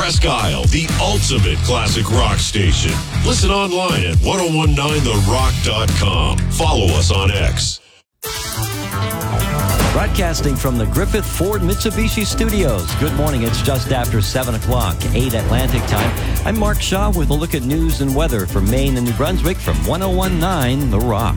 Presque Isle, the ultimate classic rock station. Listen online at 1019therock.com. Follow us on X. Broadcasting from the Griffith Ford Mitsubishi Studios. Good morning. It's just after 7 o'clock, 8 Atlantic time. I'm Mark Shaw with a look at news and weather for Maine and New Brunswick from 1019 The Rock.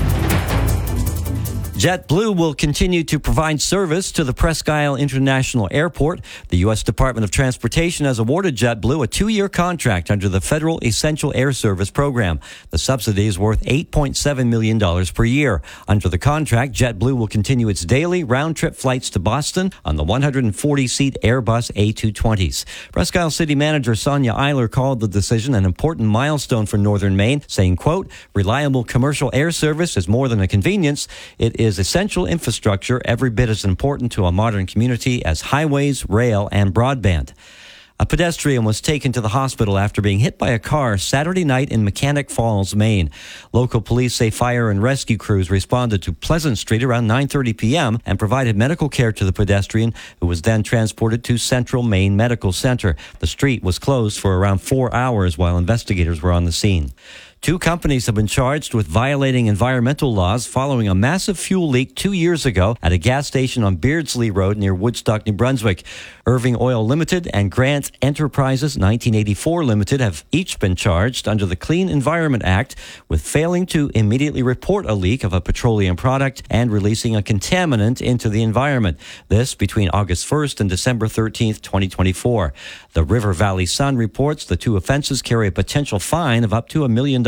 JetBlue will continue to provide service to the Presque Isle International Airport. The U.S. Department of Transportation has awarded JetBlue a 2-year contract under the Federal Essential Air Service program. The subsidy is worth $8.7 million per year. Under the contract, JetBlue will continue its daily round-trip flights to Boston on the 140-seat Airbus A220s. Presque Isle City Manager Sonia Eiler called the decision an important milestone for Northern Maine, saying, quote, reliable commercial air service is more than a convenience. It is essential infrastructure every bit as important to a modern community as highways, rail, and broadband. A pedestrian was taken to the hospital after being hit by a car Saturday night in Mechanic Falls, Maine. Local police say fire and rescue crews responded to Pleasant Street around 9:30 p.m. and provided medical care to the pedestrian, who was then transported to Central Maine Medical Center. The street was closed for around 4 hours while investigators were on the scene. 2 companies have been charged with violating environmental laws following a massive fuel leak 2 years ago at a gas station on Beardsley Road near Woodstock, New Brunswick. Irving Oil Limited and Grant Enterprises 1984 Limited have each been charged under the Clean Environment Act with failing to immediately report a leak of a petroleum product and releasing a contaminant into the environment. This between August 1st and December 13th, 2024. The River Valley Sun reports the 2 offenses carry a potential fine of up to $1 million.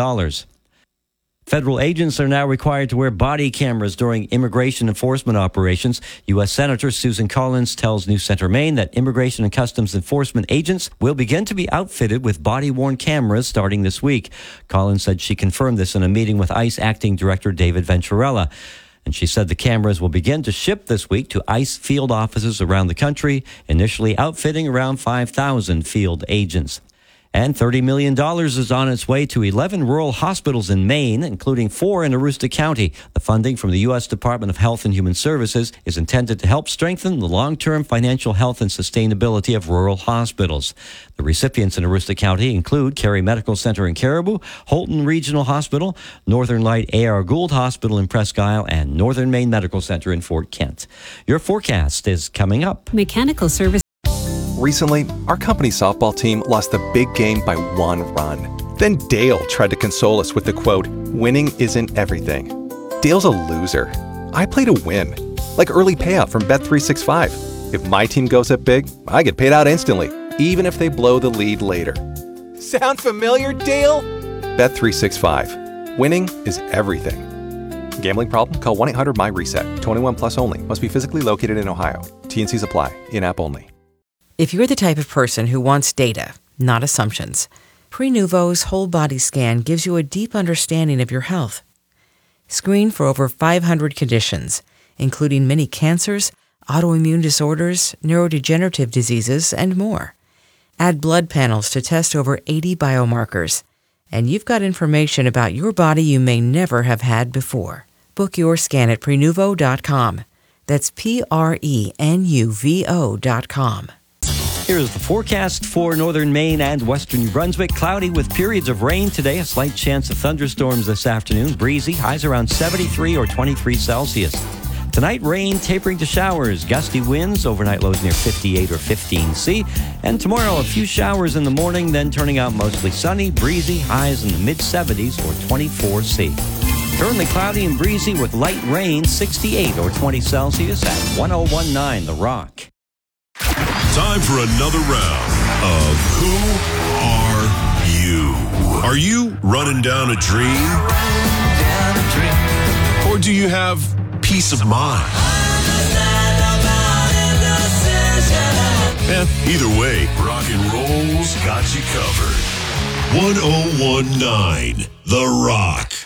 Federal agents are now required to wear body cameras during immigration enforcement operations. U.S. Senator Susan Collins tells News Center Maine that Immigration and Customs Enforcement agents will begin to be outfitted with body-worn cameras starting this week. Collins said she confirmed this in a meeting with ICE Acting Director David Venturella. And she said the cameras will begin to ship this week to ICE field offices around the country, initially outfitting around 5,000 field agents. And $30 million is on its way to 11 rural hospitals in Maine, including 4 in Aroostook County. The funding from the U.S. Department of Health and Human Services is intended to help strengthen the long-term financial health and sustainability of rural hospitals. The recipients in Aroostook County include Cary Medical Center in Caribou, Holton Regional Hospital, Northern Light A.R. Gould Hospital in Presque Isle, and Northern Maine Medical Center in Fort Kent. Your forecast is coming up. Mechanical service. Recently, our company softball team lost the big game by 1 run. Then Dale tried to console us with the quote, winning isn't everything. Dale's a loser. I play to win. Like early payout from Bet365. If my team goes up big, I get paid out instantly, even if they blow the lead later. Sound familiar, Dale? Bet365. Winning is everything. Gambling problem? Call 1-800-MY-RESET. 21 plus only. Must be physically located in Ohio. T&Cs apply. In-app only. If you're the type of person who wants data, not assumptions, Prenuvo's whole body scan gives you a deep understanding of your health. Screen for over 500 conditions, including many cancers, autoimmune disorders, neurodegenerative diseases, and more. Add blood panels to test over 80 biomarkers, and you've got information about your body you may never have had before. Book your scan at Prenuvo.com. That's Prenuvo.com. Here's the forecast for northern Maine and western New Brunswick. Cloudy with periods of rain today. A slight chance of thunderstorms this afternoon. Breezy. Highs around 73 or 23 Celsius. Tonight, rain tapering to showers. Gusty winds. Overnight lows near 58 or 15 C. And tomorrow, a few showers in the morning, then turning out mostly sunny. Breezy. Highs in the mid-70s or 24 C. Currently cloudy and breezy with light rain. 68 or 20 Celsius at 1019 The Rock. Time for another round of Who Are You? Are you running down a dream? Or do you have peace of mind? Either way, rock and roll's got you covered. 1019 The Rock.